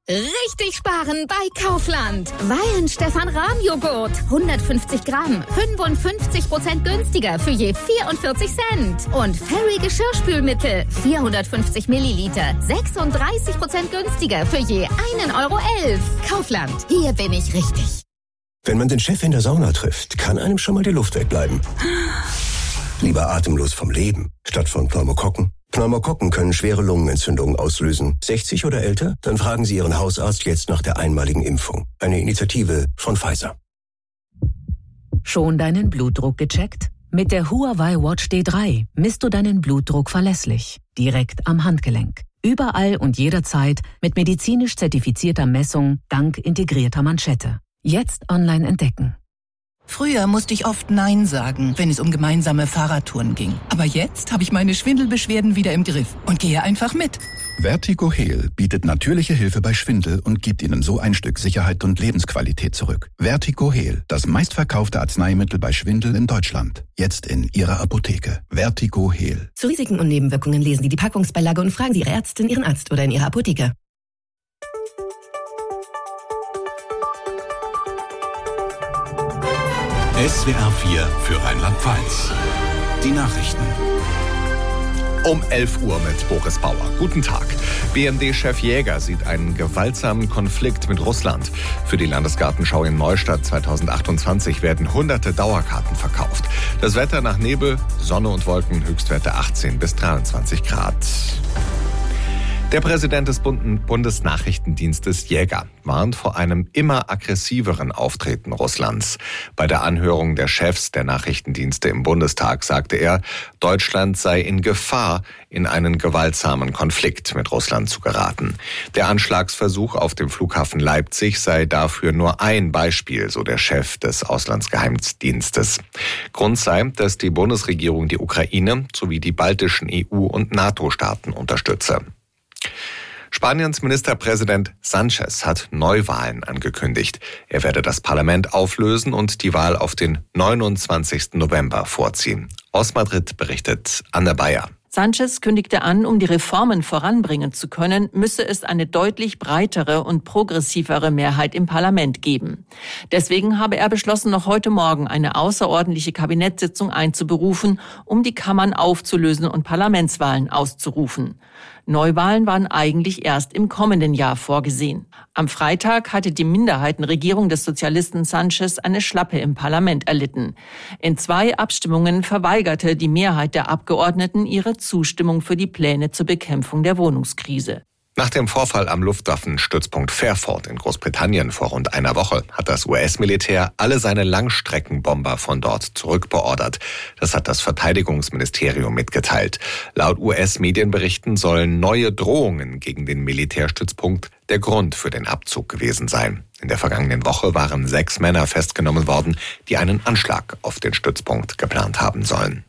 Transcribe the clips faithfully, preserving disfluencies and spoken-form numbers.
Richtig sparen bei Kaufland. Weihenstephan-Rahmjoghurt. hundertfünfzig Gramm. fünfundfünfzig Prozent günstiger für je vierundvierzig Cent. Und Fairy Geschirrspülmittel. vierhundertfünfzig Milliliter. sechsunddreißig Prozent günstiger für je einen Euro elf. Kaufland. Hier bin ich richtig. Wenn man den Chef in der Sauna trifft, kann einem schon mal die Luft wegbleiben. Lieber atemlos vom Leben, statt von Pneumokokken. Pneumokokken können schwere Lungenentzündungen auslösen. sechzig oder älter? Dann fragen Sie Ihren Hausarzt jetzt nach der einmaligen Impfung. Eine Initiative von Pfizer. Schon deinen Blutdruck gecheckt? Mit der Huawei Watch D drei misst du deinen Blutdruck verlässlich. Direkt am Handgelenk. Überall und jederzeit mit medizinisch zertifizierter Messung dank integrierter Manschette. Jetzt online entdecken. Früher musste ich oft Nein sagen, wenn es um gemeinsame Fahrradtouren ging. Aber jetzt habe ich meine Schwindelbeschwerden wieder im Griff und gehe einfach mit. Vertigo Heal bietet natürliche Hilfe bei Schwindel und gibt Ihnen so ein Stück Sicherheit und Lebensqualität zurück. Vertigo Heal, das meistverkaufte Arzneimittel bei Schwindel in Deutschland. Jetzt in Ihrer Apotheke. Vertigo Heal. Zu Risiken und Nebenwirkungen lesen Sie die Packungsbeilage und fragen Sie Ihre Ärztin, Ihren Arzt oder in Ihrer Apotheke. S W R vier für Rheinland-Pfalz. Die Nachrichten. Um elf Uhr mit Boris Bauer. Guten Tag. B M D-Chef Jäger sieht einen gewaltsamen Konflikt mit Russland. Für die Landesgartenschau in Neustadt zweitausendachtundzwanzig werden hunderte Dauerkarten verkauft. Das Wetter nach Nebel, Sonne und Wolken, Höchstwerte achtzehn bis dreiundzwanzig Grad. Der Präsident des Bundesnachrichtendienstes Jäger warnt vor einem immer aggressiveren Auftreten Russlands. Bei der Anhörung der Chefs der Nachrichtendienste im Bundestag sagte er, Deutschland sei in Gefahr, in einen gewaltsamen Konflikt mit Russland zu geraten. Der Anschlagsversuch auf dem Flughafen Leipzig sei dafür nur ein Beispiel, so der Chef des Auslandsgeheimdienstes. Grund sei, dass die Bundesregierung die Ukraine sowie die baltischen E U- und NATO-Staaten unterstütze. Spaniens Ministerpräsident Sánchez hat Neuwahlen angekündigt. Er werde das Parlament auflösen und die Wahl auf den neunundzwanzigsten November vorziehen. Aus Madrid berichtet Anne Bayer. Sánchez kündigte an, um die Reformen voranbringen zu können, müsse es eine deutlich breitere und progressivere Mehrheit im Parlament geben. Deswegen habe er beschlossen, noch heute Morgen eine außerordentliche Kabinettssitzung einzuberufen, um die Kammern aufzulösen und Parlamentswahlen auszurufen. Neuwahlen waren eigentlich erst im kommenden Jahr vorgesehen. Am Freitag hatte die Minderheitenregierung des Sozialisten Sánchez eine Schlappe im Parlament erlitten. In zwei Abstimmungen verweigerte die Mehrheit der Abgeordneten ihre Zustimmung für die Pläne zur Bekämpfung der Wohnungskrise. Nach dem Vorfall am Luftwaffenstützpunkt Fairford in Großbritannien vor rund einer Woche hat das U S-Militär alle seine Langstreckenbomber von dort zurückbeordert. Das hat das Verteidigungsministerium mitgeteilt. Laut U S-Medienberichten sollen neue Drohungen gegen den Militärstützpunkt der Grund für den Abzug gewesen sein. In der vergangenen Woche waren sechs Männer festgenommen worden, die einen Anschlag auf den Stützpunkt geplant haben sollen.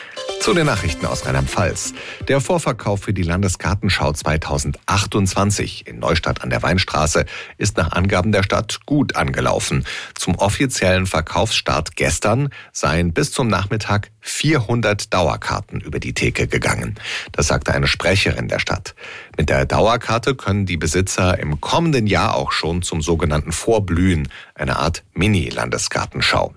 Zu den Nachrichten aus Rheinland-Pfalz. Der Vorverkauf für die Landesgartenschau zweitausendachtundzwanzig in Neustadt an der Weinstraße ist nach Angaben der Stadt gut angelaufen. Zum offiziellen Verkaufsstart gestern seien bis zum Nachmittag vierhundert Dauerkarten über die Theke gegangen. Das sagte eine Sprecherin der Stadt. Mit der Dauerkarte können die Besitzer im kommenden Jahr auch schon zum sogenannten Vorblühen, eine Art Mini-Landesgartenschau.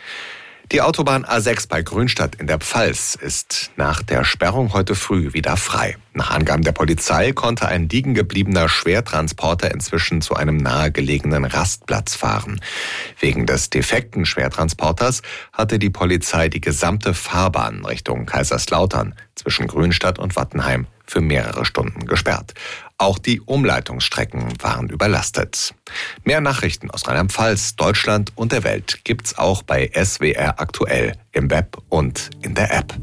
Die Autobahn A sechs bei Grünstadt in der Pfalz ist nach der Sperrung heute früh wieder frei. Nach Angaben der Polizei konnte ein liegen gebliebener Schwertransporter inzwischen zu einem nahegelegenen Rastplatz fahren. Wegen des defekten Schwertransporters hatte die Polizei die gesamte Fahrbahn Richtung Kaiserslautern zwischen Grünstadt und Wattenheim für mehrere Stunden gesperrt. Auch die Umleitungsstrecken waren überlastet. Mehr Nachrichten aus Rheinland-Pfalz, Deutschland und der Welt gibt's auch bei S W R aktuell im Web und in der App.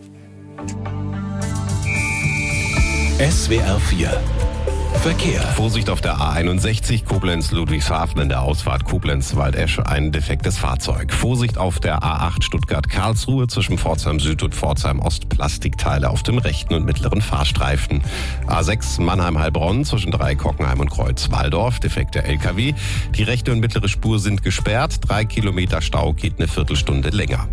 S W R vier Verkehr. Vorsicht auf der A einundsechzig Koblenz-Ludwigshafen in der Ausfahrt Koblenz-Waldesch, ein defektes Fahrzeug. Vorsicht auf der A acht Stuttgart-Karlsruhe zwischen Pforzheim Süd und Pforzheim Ost, Plastikteile auf dem rechten und mittleren Fahrstreifen. A sechs Mannheim-Heilbronn zwischen Dreieck-Hockenheim und Kreuz-Walldorf, defekter L K W. Die rechte und mittlere Spur sind gesperrt, drei Kilometer Stau geht eine Viertelstunde länger.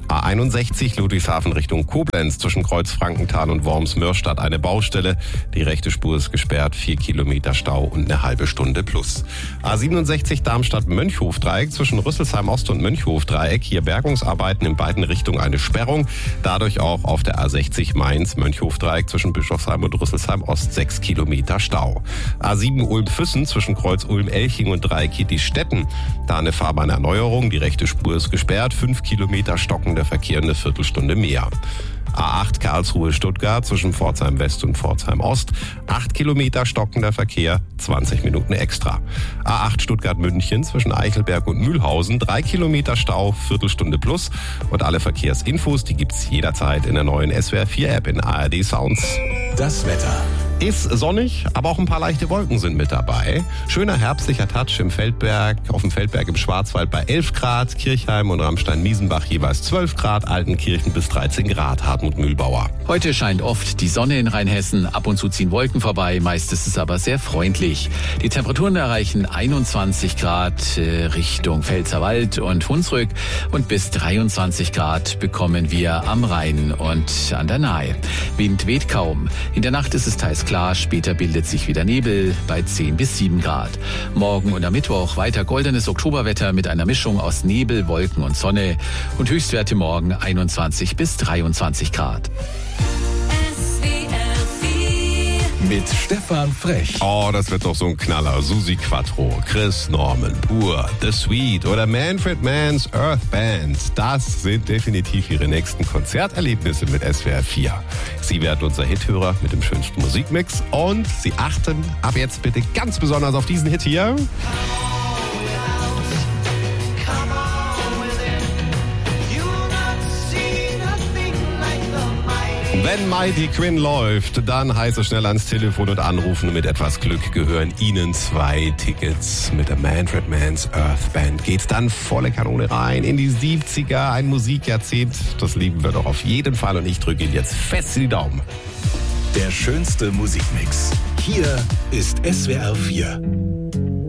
A einundsechzig Ludwigshafen Richtung Koblenz zwischen Kreuz Frankenthal und Worms-Mörstadt eine Baustelle. Die rechte Spur ist gesperrt, vier Kilometer Stau und eine halbe Stunde plus. A siebenundsechzig Darmstadt-Mönchhof-Dreieck zwischen Rüsselsheim Ost und Mönchhof-Dreieck. Hier Bergungsarbeiten in beiden Richtungen, eine Sperrung. Dadurch auch auf der A sechzig Mainz-Mönchhof-Dreieck zwischen Bischofsheim und Rüsselsheim Ost sechs Kilometer Stau. A sieben Ulm-Füssen zwischen Kreuz Ulm-Elching und Dreieck-Kitty-Stetten. Da eine Fahrbahnerneuerung, die rechte Spur ist gesperrt, fünf Kilometer stockender Verkehr, eine Viertelstunde mehr. A acht Karlsruhe-Stuttgart zwischen Pforzheim West und Pforzheim Ost. acht Kilometer stockender Verkehr, zwanzig Minuten extra. A acht Stuttgart-München zwischen Eichelberg und Mühlhausen. drei Kilometer Stau, Viertelstunde plus. Und alle Verkehrsinfos, die gibt's jederzeit in der neuen S W R vier App in A R D Sounds. Das Wetter. Ist sonnig, aber auch ein paar leichte Wolken sind mit dabei. Schöner herbstlicher Touch im Feldberg, auf dem Feldberg im Schwarzwald bei elf Grad, Kirchheim und Ramstein-Miesenbach jeweils zwölf Grad, Altenkirchen bis dreizehn Grad, Hartmut Mühlbauer. Heute scheint oft die Sonne in Rheinhessen, ab und zu ziehen Wolken vorbei, meist ist es aber sehr freundlich. Die Temperaturen erreichen einundzwanzig Grad äh, Richtung Pfälzerwald und Hunsrück und bis dreiundzwanzig Grad bekommen wir am Rhein und an der Nahe. Wind weht kaum. In der Nacht ist es teils klar, später bildet sich wieder Nebel bei zehn bis sieben Grad. Morgen und am Mittwoch weiter goldenes Oktoberwetter mit einer Mischung aus Nebel, Wolken und Sonne und Höchstwerte morgen einundzwanzig bis dreiundzwanzig Grad. Mit Stefan Frech. Oh, das wird doch so ein Knaller. Susi Quattro, Chris Norman, Pur, The Sweet oder Manfred Mann's Earth Band. Das sind definitiv ihre nächsten Konzerterlebnisse mit S W R vier. Sie werden unser Hithörer mit dem schönsten Musikmix und Sie achten ab jetzt bitte ganz besonders auf diesen Hit hier. Wenn Mighty Quinn läuft, dann heißt es schnell ans Telefon und anrufen. Mit etwas Glück gehören Ihnen zwei Tickets. Mit der Manfred Mann's Earth Band geht's dann volle Kanone rein in die siebziger, ein Musikjahrzehnt. Das lieben wir doch auf jeden Fall und ich drücke Ihnen jetzt fest die Daumen. Der schönste Musikmix. Hier ist S W R vier.